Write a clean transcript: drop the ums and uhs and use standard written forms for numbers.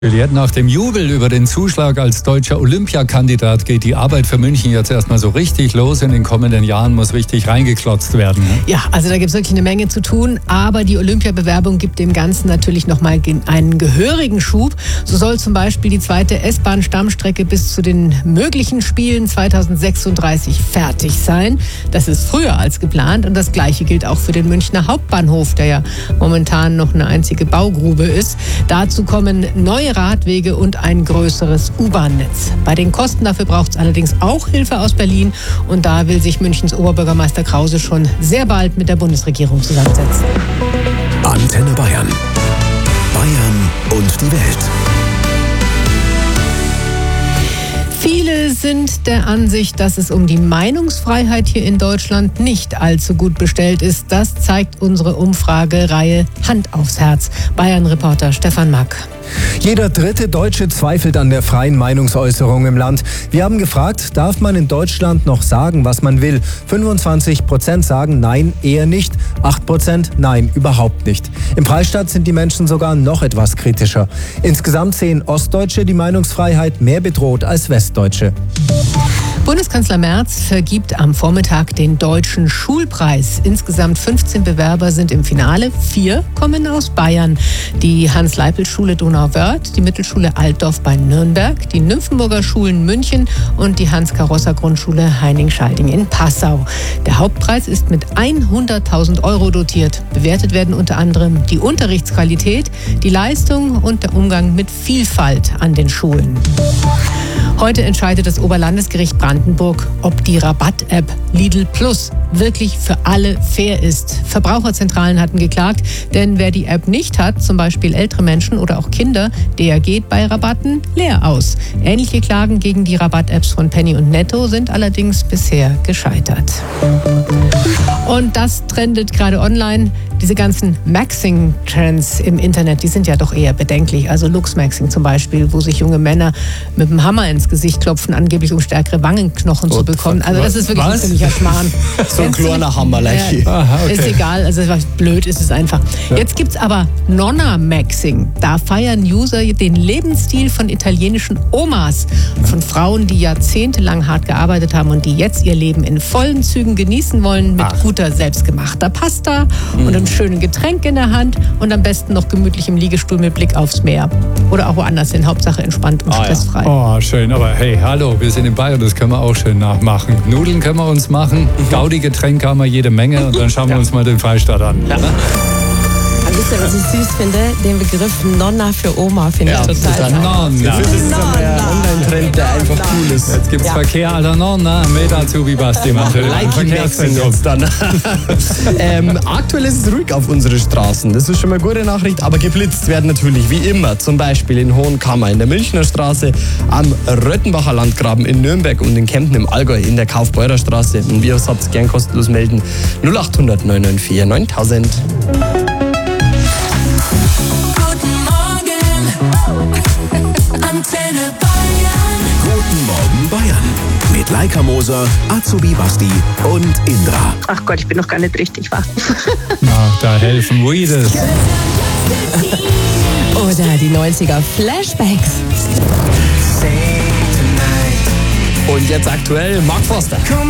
Juliette, nach dem Jubel über den Zuschlag als deutscher Olympiakandidat geht die Arbeit für München jetzt erstmal so richtig los. In den kommenden Jahren muss richtig reingeklotzt werden. Ja, also da gibt es wirklich eine Menge zu tun. Aber die Olympiabewerbung gibt dem Ganzen natürlich nochmal einen gehörigen Schub. So soll zum Beispiel die zweite S-Bahn-Stammstrecke bis zu den möglichen Spielen 2036 fertig sein. Das ist früher als geplant. Und das Gleiche gilt auch für den Münchner Hauptbahnhof, der ja momentan noch eine einzige Baugrube ist. Dazu kommen neue Radwege und ein größeres U-Bahn-Netz. Bei den Kosten dafür braucht es allerdings auch Hilfe aus Berlin. Und da will sich Münchens Oberbürgermeister Krause schon sehr bald mit der Bundesregierung zusammensetzen. Antenne Bayern. Bayern und die Welt. Viele sind der Ansicht, dass es um die Meinungsfreiheit hier in Deutschland nicht allzu gut bestellt ist. Das zeigt unsere Umfragereihe Hand aufs Herz. Bayern-Reporter Stefan Mack. Jeder dritte Deutsche zweifelt an der freien Meinungsäußerung im Land. Wir haben gefragt, darf man in Deutschland noch sagen, was man will? 25% sagen nein, eher nicht. 8% nein, überhaupt nicht. Im Freistaat sind die Menschen sogar noch etwas kritischer. Insgesamt sehen Ostdeutsche die Meinungsfreiheit mehr bedroht als Westdeutsche. Bundeskanzler Merz vergibt am Vormittag den Deutschen Schulpreis. Insgesamt 15 Bewerber sind im Finale. 4 kommen aus Bayern. Die Hans-Leipel-Schule Donauwörth, die Mittelschule Altdorf bei Nürnberg, die Nymphenburger Schulen München und die Hans-Karossa-Grundschule Heining-Schalding in Passau. Der Hauptpreis ist mit 100.000 € dotiert. Bewertet werden unter anderem die Unterrichtsqualität, die Leistung und der Umgang mit Vielfalt an den Schulen. Heute entscheidet das Oberlandesgericht Brandenburg, ob die Rabatt-App Lidl Plus wirklich für alle fair ist. Verbraucherzentralen hatten geklagt, denn wer die App nicht hat, zum Beispiel ältere Menschen oder auch Kinder, der geht bei Rabatten leer aus. Ähnliche Klagen gegen die Rabatt-Apps von Penny und Netto sind allerdings bisher gescheitert. Und das trendet gerade online. Diese ganzen Maxing-Trends im Internet, die sind ja doch eher bedenklich. Also Lux-Maxing zum Beispiel, wo sich junge Männer mit dem Hammer ins Gesicht klopfen, angeblich um stärkere Wangenknochen zu bekommen. Also das ist wirklich ein ziemlicher Schmarrn. So ein kleiner Hammer. Ist egal, also blöd ist es einfach. Ja. Jetzt gibt's aber Nonna-Maxing. Da feiern User den Lebensstil von italienischen Omas. Von Frauen, die jahrzehntelang hart gearbeitet haben und die jetzt ihr Leben in vollen Zügen genießen wollen mit guter, selbstgemachter Pasta und einem schönen Getränk in der Hand und am besten noch gemütlich im Liegestuhl mit Blick aufs Meer. Oder auch woanders hin, Hauptsache entspannt und stressfrei. Oh, schön. Aber hey, hallo, wir sind in Bayern, das können wir auch schön nachmachen. Nudeln können wir uns machen, Gaudi-Getränke haben wir jede Menge und dann schauen wir uns mal den Freistaat an. Ja. Wisst ihr, was ich süß finde? Den Begriff Nonna für Oma finde ich total Nonna. Das ist ein Online-Trend, der einfach cool ist. Jetzt gibt's Verkehr aller Nonna mit Azubi Basti. Like-Maxing jetzt dann. Aktuell ist es ruhig auf unseren Straßen. Das ist schon mal eine gute Nachricht, aber geblitzt werden natürlich wie immer. Zum Beispiel in Hohenkammer in der Münchner Straße, am Röttenbacher Landgraben in Nürnberg und in Kempten im Allgäu in der Kaufbeurer Straße. Und wir habt es gern kostenlos melden. 0800 994 9000. Guten Morgen Bayern. Mit Laika Moser, Azubi Basti und Indra. Ach Gott, ich bin noch gar nicht richtig wach. Na, da helfen Weedes. Oder die 90er Flashbacks. Und jetzt aktuell Mark Foster.